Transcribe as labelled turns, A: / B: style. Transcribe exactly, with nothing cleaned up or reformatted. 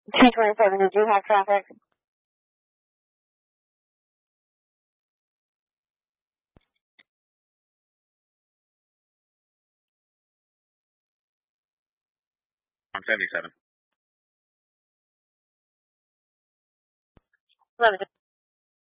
A: two twenty-seven, did you have traffic?
B: On seventy-seven.
A: eleven